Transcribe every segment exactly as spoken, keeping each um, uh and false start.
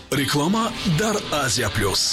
Реклама «Дар Азия Плюс».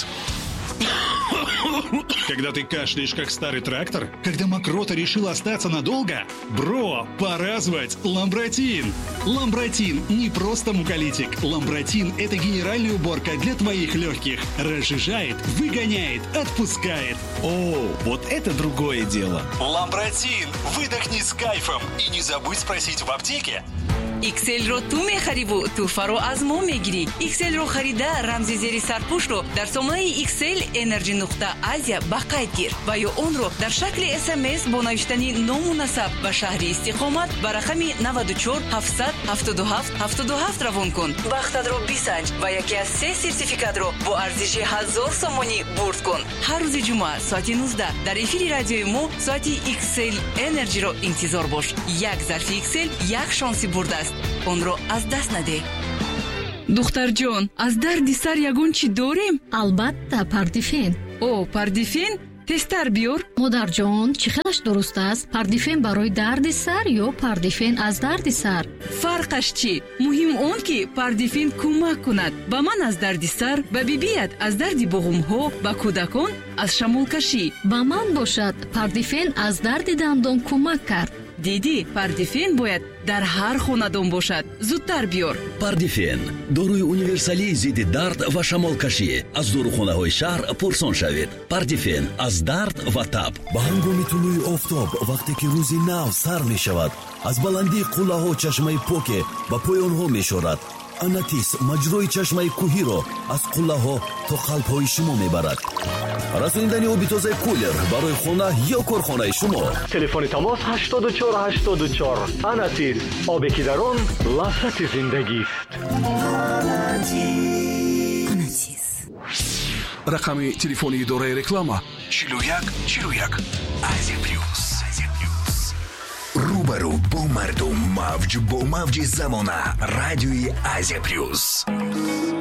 Когда ты кашляешь, как старый трактор? Когда мокрота решила остаться надолго? Бро, пора звать Ламбротин. Ламбротин не просто муколитик. Ламбротин – это генеральная уборка для твоих легких. Разжижает, выгоняет, отпускает. О, вот это другое дело. Ламбротин. Выдохни с кайфом. И не забудь спросить в аптеке. икс-эл-ро ту мехарибу туфаро аз мо мегирӣ. икс-эл-ро харида рамзи зери сарпӯшро дар сомонаи икс-эл energy нуқта азия ба қайд гир ва ё онро дар шакли эс эм эс бо навиштани ному насаб ва шаҳри истиқомат ба рақами навад у чор ҳафтсад ҳафтоду ҳафт ҳафтоду ҳафт равон кун. Вақтатро бисанҷ ва яке аз се сертификатро бо арзиши ҳазор сомонӣ бурд кун. ҳар рӯзи ҷумъа соати нуздаҳ дар эфири радиои мо соати икс-эл energy-ро интизор бош. Як зарфи икс-эл як шонси бурд аст. онро аз даст наде. духтарҷон, аз дарди сар ягон чӣ дорем? албатта, пардифен. о пардифен тестар биёр. модарҷон, чӣ хелаш дуруст аст? Пардифен барои дарди сар ё пардифен аз дарди сар? фарқаш чӣ? муҳим он ки пардифен кӯмак кунад ба ман аз дарди сар, ба бибият аз дарди боғумҳо, ба кӯдакон аз шамолкашӣ. ба ман бошад пардифен аз дарди дандон кӯмак кард. диди, пардифен бояд дар ҳар хонадон бошад. зудтар биёр. пардифен дорои универсалии зидди дард ва шамолкашӣ. аз дорухонаҳои шаҳр пурсон шавед. пардифен аз дард ва таб. ба ҳангоми тулӯи офтоб, вақте ки рӯзи нав сар мешавад, аз баландии қуллаҳо чашмаи поке ба поёнҳо мешорад. анатис маҷрои чашмаи кӯҳиро аз қуллаҳо то қалбҳои шумо мебарад. расонидани оби тозаи кулер барои хона ё корхонаи шумо. телефони тамос ҳаштоду чор ҳаштоду чор. анатис, обе ки дар он лаззати зиндагист. Анатис. Рақами телефони идораи реклама чилу як чилу як. Азия Плюс. Рӯбарӯ бо мардум, мавҷ бо мавҷи замона. Радиои Азия Плюс.